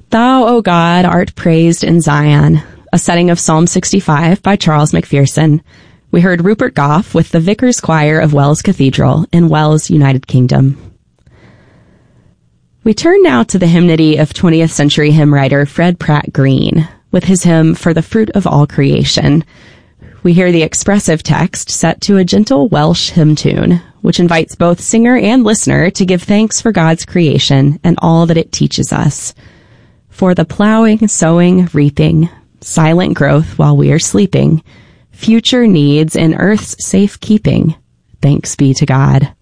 Thou, O God, art praised in Zion, a setting of Psalm 65 by Charles McPherson. We heard Rupert Goff with the Vickers Choir of Wells Cathedral in Wells, United Kingdom. We turn now to the hymnody of 20th century hymn writer Fred Pratt Green with his hymn For the Fruit of All Creation. We hear the expressive text set to a gentle Welsh hymn tune, which invites both singer and listener to give thanks for God's creation and all that it teaches us. For the plowing, sowing, reaping, silent growth while we are sleeping, future needs in earth's safe keeping, thanks be to God.